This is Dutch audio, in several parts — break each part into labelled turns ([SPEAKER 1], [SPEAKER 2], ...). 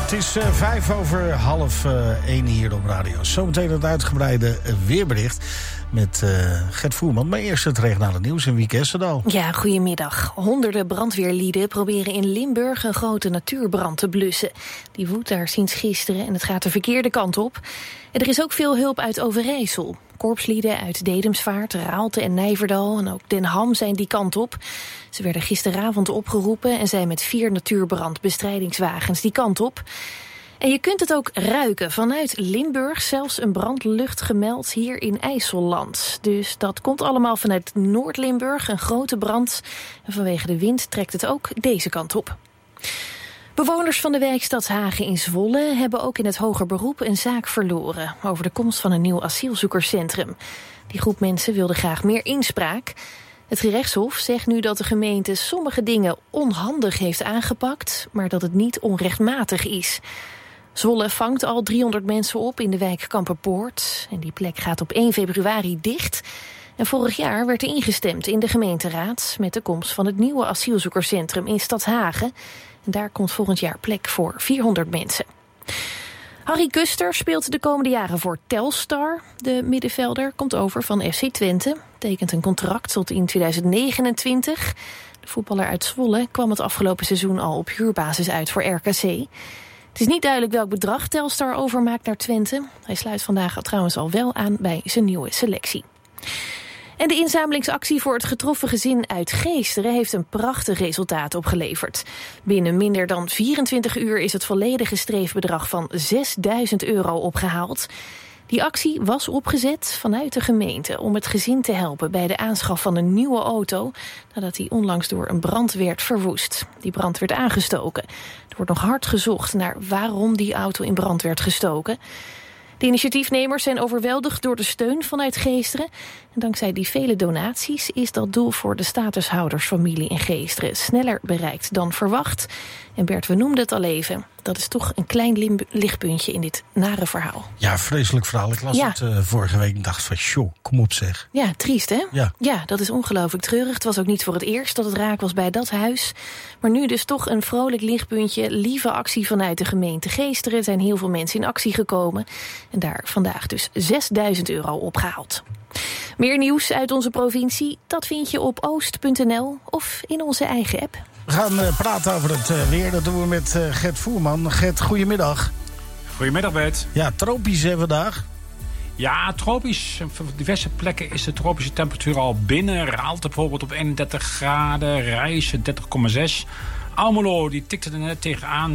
[SPEAKER 1] Het is 1:05 hier op radio. Zometeen het uitgebreide weerbericht met Gert Voerman. Maar eerst het regionale nieuws in Wieke Essedal.
[SPEAKER 2] Ja, goedemiddag. Honderden brandweerlieden proberen in Limburg een grote natuurbrand te blussen. Die woedt daar sinds gisteren en het gaat de verkeerde kant op. En er is ook veel hulp uit Overijssel. Korpslieden uit Dedemsvaart, Raalte en Nijverdal en ook Den Ham zijn die kant op. Ze werden gisteravond opgeroepen en zijn met 4 natuurbrandbestrijdingswagens die kant op. En je kunt het ook ruiken. Vanuit Limburg zelfs een brandlucht gemeld hier in IJsselland. Dus dat komt allemaal vanuit Noord-Limburg, een grote brand. En vanwege de wind trekt het ook deze kant op. Bewoners van de wijk Stadshagen in Zwolle hebben ook in het hoger beroep een zaak verloren over de komst van een nieuw asielzoekerscentrum. Die groep mensen wilde graag meer inspraak. Het gerechtshof zegt nu dat de gemeente sommige dingen onhandig heeft aangepakt, maar dat het niet onrechtmatig is. Zwolle vangt al 300 mensen op in de wijk Kamperpoort. En die plek gaat op 1 februari dicht. En vorig jaar werd er ingestemd in de gemeenteraad met de komst van het nieuwe asielzoekerscentrum in Stadshagen. En daar komt volgend jaar plek voor 400 mensen. Harry Kuster speelt de komende jaren voor Telstar. De middenvelder komt over van FC Twente. Tekent een contract tot in 2029. De voetballer uit Zwolle kwam het afgelopen seizoen al op huurbasis uit voor RKC. Het is niet duidelijk welk bedrag Telstar overmaakt naar Twente. Hij sluit vandaag trouwens al wel aan bij zijn nieuwe selectie. En de inzamelingsactie voor het getroffen gezin uit Geesteren heeft een prachtig resultaat opgeleverd. Binnen minder dan 24 uur is het volledige streefbedrag van €6.000 opgehaald. Die actie was opgezet vanuit de gemeente om het gezin te helpen bij de aanschaf van een nieuwe auto, nadat die onlangs door een brand werd verwoest. Die brand werd aangestoken. Er wordt nog hard gezocht naar waarom die auto in brand werd gestoken. De initiatiefnemers zijn overweldigd door de steun vanuit Geesteren. En dankzij die vele donaties is dat doel voor de statushoudersfamilie in Geesteren sneller bereikt dan verwacht. En Bert, we noemden het al even. Dat is toch een klein lichtpuntje in dit nare verhaal.
[SPEAKER 1] Ja, vreselijk verhaal. Ik las het vorige week en dacht van, joh, kom op zeg.
[SPEAKER 2] Ja, triest hè?
[SPEAKER 1] Ja,
[SPEAKER 2] dat is ongelooflijk treurig. Het was ook niet voor het eerst dat het raak was bij dat huis. Maar nu dus toch een vrolijk lichtpuntje. Lieve actie vanuit de gemeente Geesteren. Er zijn heel veel mensen in actie gekomen. En daar vandaag dus €6.000 opgehaald. Meer nieuws uit onze provincie, dat vind je op oost.nl of in onze eigen app.
[SPEAKER 1] We gaan praten over het weer. Dat doen we met Gert Voerman. Gert, goedemiddag.
[SPEAKER 3] Goedemiddag, Bert.
[SPEAKER 1] Ja, tropisch hè vandaag?
[SPEAKER 3] Ja, tropisch. Op diverse plekken is de tropische temperatuur al binnen. Raalte bijvoorbeeld op 31 graden, Rijssen 30,6. Almelo die tikte er net tegenaan,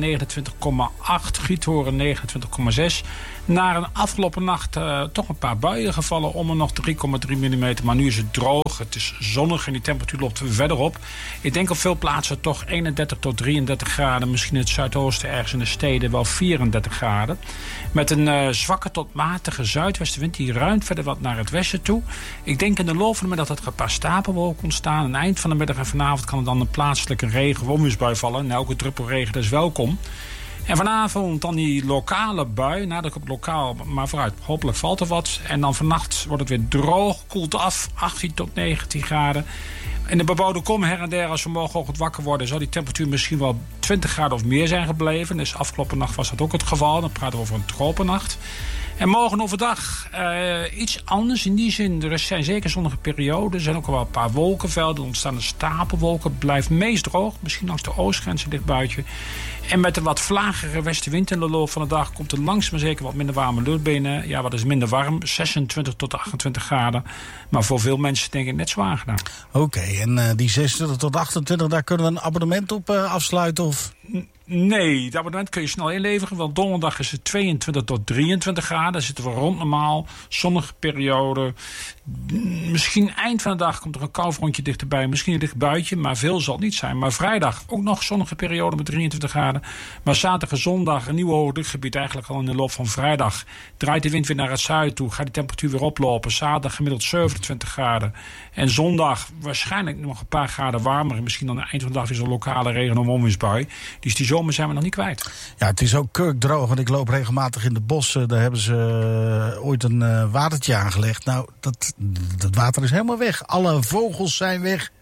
[SPEAKER 3] 29,8. Giethoorn 29,6. Na een afgelopen nacht toch een paar buien gevallen. Om en nog 3,3 mm. Maar nu is het droog. Het is zonnig en die temperatuur loopt verder op. Ik denk op veel plaatsen toch 31 tot 33 graden. Misschien in het zuidoosten ergens in de steden wel 34 graden. Met een zwakke tot matige zuidwestenwind. Die ruimt verder wat naar het westen toe. Ik denk in de loop van de middag dat er een paar stapelwolken ontstaan. Aan het eind van de middag en vanavond kan er dan een plaatselijke regen- of onweersbui vallen. En elke druppel regen is welkom. En vanavond dan die lokale bui, nadruk op lokaal, maar vooruit, hopelijk valt er wat. En dan vannacht wordt het weer droog, koelt af, 18 tot 19 graden. In de bebouwde kom her en der, als we morgenochtend wakker worden, zal die temperatuur misschien wel 20 graden of meer zijn gebleven. Dus afgelopen nacht was dat ook het geval. Dan praten we over een tropennacht. En morgen overdag iets anders in die zin. Er zijn zeker zonnige perioden. Er zijn ook al wel een paar wolkenvelden. Er ontstaan stapelwolken. Blijft meest droog. Misschien langs de oostgrens een dicht buitje. En met een wat vlagere westenwind in de loop van de dag komt er langzaam maar zeker wat minder warme lucht binnen. Ja, wat is minder warm? 26 tot 28 graden. Maar voor veel mensen denk ik net zo aangenaam.
[SPEAKER 1] Oké, en die 26 tot 28, daar kunnen we een abonnement op afsluiten of...
[SPEAKER 3] Nee, dat abonnement kun je snel inleveren. Want donderdag is het 22 tot 23 graden. Daar zitten we rond normaal. Zonnige periode. Misschien eind van de dag komt er een koufrontje dichterbij. Misschien een dicht buitje, maar veel zal het niet zijn. Maar vrijdag ook nog zonnige periode met 23 graden. Maar zaterdag en zondag een nieuw hoogdrukgebied. Eigenlijk al in de loop van vrijdag draait de wind weer naar het zuiden toe. Gaat de temperatuur weer oplopen. Zaterdag gemiddeld 27 graden. En zondag waarschijnlijk nog een paar graden warmer. En misschien aan het eind van de dag weer zo'n lokale regen- of onweersbui. Dus die zomer zijn we nog niet kwijt.
[SPEAKER 1] Ja, het is ook kurkdroog, want ik loop regelmatig in de bossen. Daar hebben ze ooit een watertje aangelegd. Nou, dat water is helemaal weg. Alle vogels zijn weg.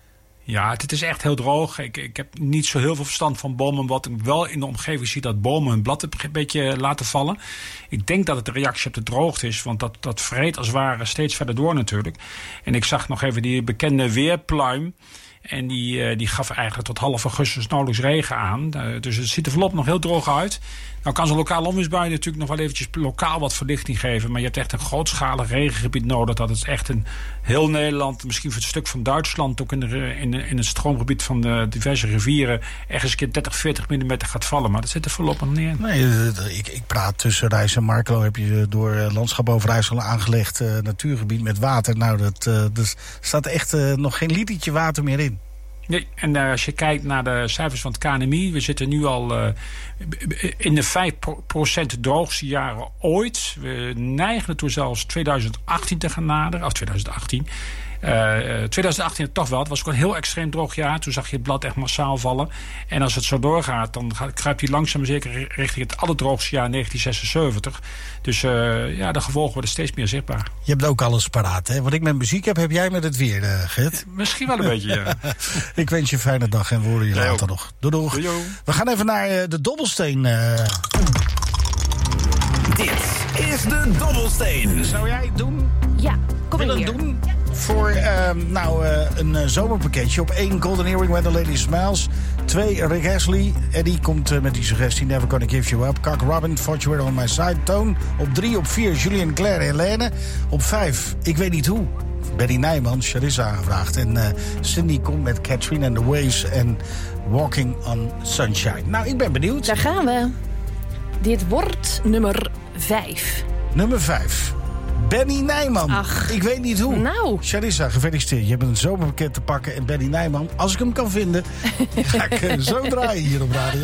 [SPEAKER 3] Ja, het is echt heel droog. Ik heb niet zo heel veel verstand van bomen. Wat ik wel in de omgeving zie, dat bomen hun blad een beetje laten vallen. Ik denk dat het de reactie op de droogte is. Want dat vreet als het ware steeds verder door natuurlijk. En ik zag nog even die bekende weerpluim. En die gaf eigenlijk tot half augustus nauwelijks regen aan. Dus het ziet er voorlopig nog heel droog uit. Nou kan zo'n lokale onweersbui natuurlijk nog wel eventjes lokaal wat verlichting geven. Maar je hebt echt een grootschalig regengebied nodig. Dat is echt in heel Nederland, misschien voor het stuk van Duitsland, ook in het stroomgebied van de diverse rivieren, ergens een keer 30, 40 mm gaat vallen. Maar dat zit er voorlopig nog niet in.
[SPEAKER 1] Nee, ik praat tussen Rijs en Markelo. Heb je door Landschap Overijssel aangelegd natuurgebied met water. Nou, er staat echt nog geen litertje water meer in.
[SPEAKER 3] Nee, en als je kijkt naar de cijfers van het KNMI, we zitten nu al in de 5% droogste jaren ooit. We neigen ertoe zelfs 2018 te gaan naderen. Of 2018. 2018 toch wel. Het was ook een heel extreem droog jaar. Toen zag je het blad echt massaal vallen. En als het zo doorgaat, dan kruipt hij langzaam maar zeker richting het allerdroogste jaar 1976. Dus de gevolgen worden steeds meer zichtbaar.
[SPEAKER 1] Je hebt ook alles paraat, hè? Wat ik met muziek heb jij met het weer, Gert.
[SPEAKER 3] Misschien wel een beetje, ja.
[SPEAKER 1] Ik wens je een fijne dag en we horen je later nog. Doei. We gaan even naar de Dobbelsteen.
[SPEAKER 4] Dit is de Dobbelsteen.
[SPEAKER 1] Zou jij het doen?
[SPEAKER 2] Ja, kom in
[SPEAKER 1] Willen
[SPEAKER 2] hier.
[SPEAKER 1] doen? Voor een zomerpakketje. Op 1 Golden Earring When the Lady Smiles. 2 Rick Astley. Eddie komt met die suggestie Never Gonna Give You Up. Cock Robin, Thought You Were On My Side. Toon. Op 3, op 4 Julien Claire en Helene. Op 5, ik weet niet hoe. Benny Nijman, Charissa aangevraagd. En Cindy komt met Catherine and the Waves en Walking on Sunshine. Nou, ik ben benieuwd.
[SPEAKER 2] Daar gaan we. Dit wordt nummer 5.
[SPEAKER 1] Nummer 5. Benny Nijman.
[SPEAKER 2] Ach.
[SPEAKER 1] Ik weet niet hoe.
[SPEAKER 2] Nou.
[SPEAKER 1] Charissa, gefeliciteerd. Je hebt een zomerpakket te pakken. En Benny Nijman, als ik hem kan vinden, ga ik zo draaien hier op radio.